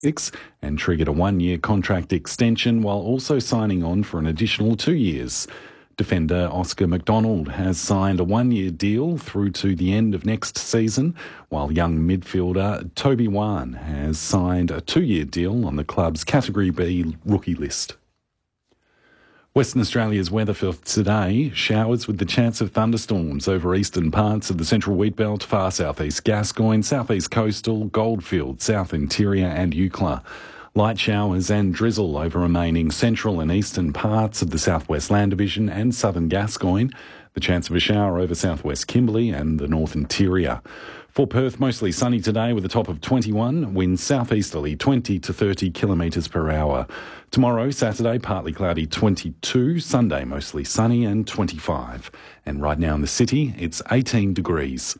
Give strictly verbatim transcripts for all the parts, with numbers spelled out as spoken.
and triggered a one-year contract extension while also signing on for an additional two years. Defender Oscar McDonald has signed a one-year deal through to the end of next season, while young midfielder Toby Wan has signed a two-year deal on the club's Category B rookie list. Western Australia's weather for today: showers with the chance of thunderstorms over eastern parts of the central wheatbelt, far southeast Gascoyne, southeast coastal, Goldfield, south interior and Eucla. Light showers and drizzle over remaining central and eastern parts of the southwest land division and southern Gascoyne. The chance of a shower over southwest Kimberley and the north interior. For Perth, mostly sunny today with a top of twenty-one, winds southeasterly twenty to thirty kilometres per hour. Tomorrow, Saturday, partly cloudy twenty-two, Sunday mostly sunny and twenty-five. And right now in the city, it's eighteen degrees.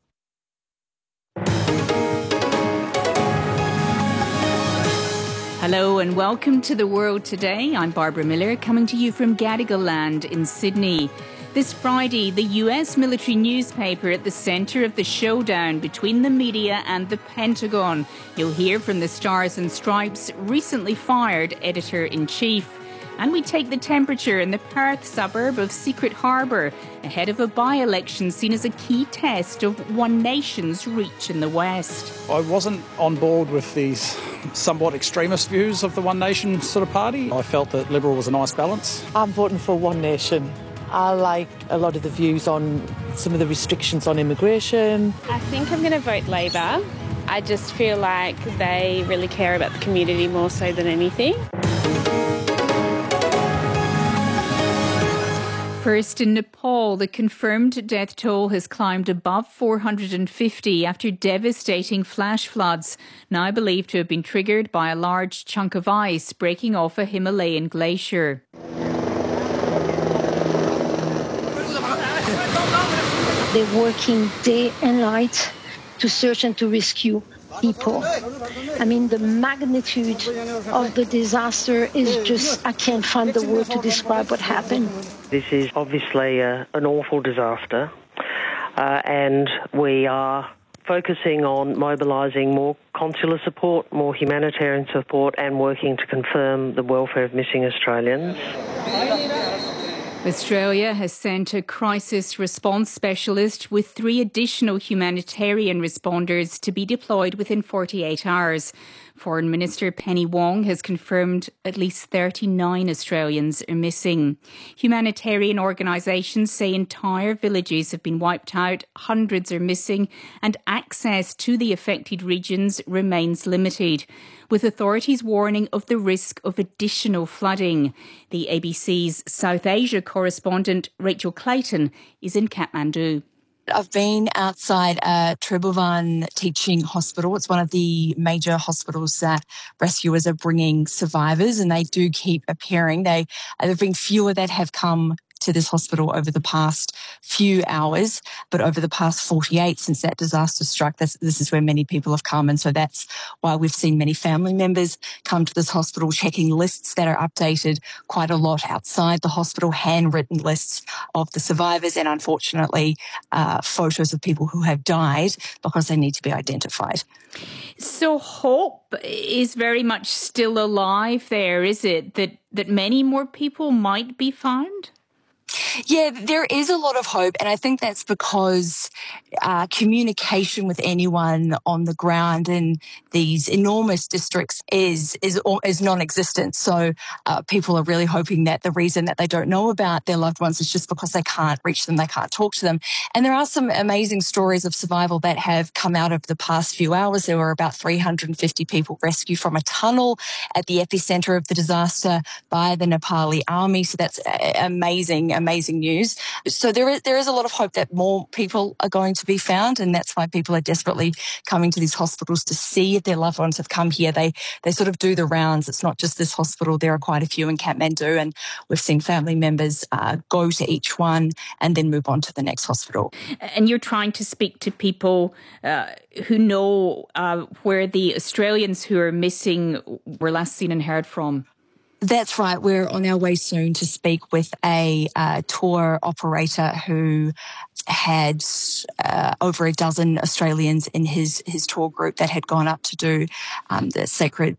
Hello and welcome to The World Today. I'm Barbara Miller, coming to you from Gadigal Land in Sydney. This Friday, the U S military newspaper at the centre of the showdown between the media and the Pentagon. You'll hear from the Stars and Stripes' recently fired editor-in-chief. And we take the temperature in the Perth suburb of Secret Harbour ahead of a by-election seen as a key test of One Nation's reach in the West. I wasn't on board with these somewhat extremist views of the One Nation sort of party. I felt that Liberal was a nice balance. I'm voting for One Nation. I like a lot of the views on some of the restrictions on immigration. I think I'm going to vote Labor. I just feel like they really care about the community more so than anything. First, in Nepal, the confirmed death toll has climbed above four hundred fifty after devastating flash floods, now believed to have been triggered by a large chunk of ice breaking off a Himalayan glacier. They're working day and night to search and to rescue people. I mean, the magnitude of the disaster is just, I can't find the word to describe what happened. This is obviously a, an awful disaster, uh, and we are focusing on mobilising more consular support, more humanitarian support, and working to confirm the welfare of missing Australians. Australia has sent a crisis response specialist with three additional humanitarian responders to be deployed within forty-eight hours. Foreign Minister Penny Wong has confirmed at least thirty-nine Australians are missing. Humanitarian organisations say entire villages have been wiped out, hundreds are missing, and access to the affected regions remains limited, with authorities warning of the risk of additional flooding. The A B C's South Asia correspondent Rachel Clayton is in Kathmandu. I've been outside uh, Tribhuvan Teaching Hospital. It's one of the major hospitals that rescuers are bringing survivors, and they do keep appearing. They, there have been fewer that have come to this hospital over the past few hours, but over the past forty-eight since that disaster struck, this, this is where many people have come. And so that's why we've seen many family members come to this hospital, checking lists that are updated quite a lot outside the hospital, handwritten lists of the survivors, and unfortunately, uh, photos of people who have died because they need to be identified. So hope is very much still alive there, is it? That, that many more people might be found? Yeah, there is a lot of hope, and I think that's because uh, communication with anyone on the ground in these enormous districts is is is non-existent. So uh, people are really hoping that the reason that they don't know about their loved ones is just because they can't reach them, they can't talk to them. And there are some amazing stories of survival that have come out of the past few hours. There were about three hundred fifty people rescued from a tunnel at the epicenter of the disaster by the Nepali army. So that's amazing. Amazing news. So there is there is a lot of hope that more people are going to be found, and that's why people are desperately coming to these hospitals to see if their loved ones have come here. They they sort of do the rounds. It's not just this hospital. There are quite a few in Kathmandu, and we've seen family members uh, go to each one and then move on to the next hospital. And you're trying to speak to people uh, who know uh, where the Australians who are missing were last seen and heard from. That's right. We're on our way soon to speak with a uh, tour operator who had uh, over a dozen Australians in his, his tour group that had gone up to do um, the sacred